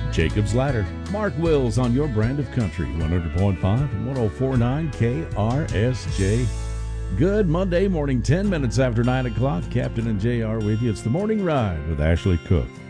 Jacob's Ladder. Mark Wills on your brand of country, 100.5 and 104.9 KRSJ. Good Monday morning, 10 minutes after 9 o'clock. Captain and JR with you. It's the morning ride with Ashley Cook.